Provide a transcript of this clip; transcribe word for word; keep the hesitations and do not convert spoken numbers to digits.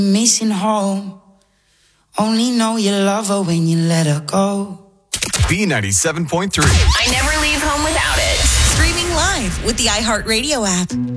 Missing home. Only know you love her when you let her go. B ninety-seven point three. I never leave home without it. Streaming live with the iHeartRadio app.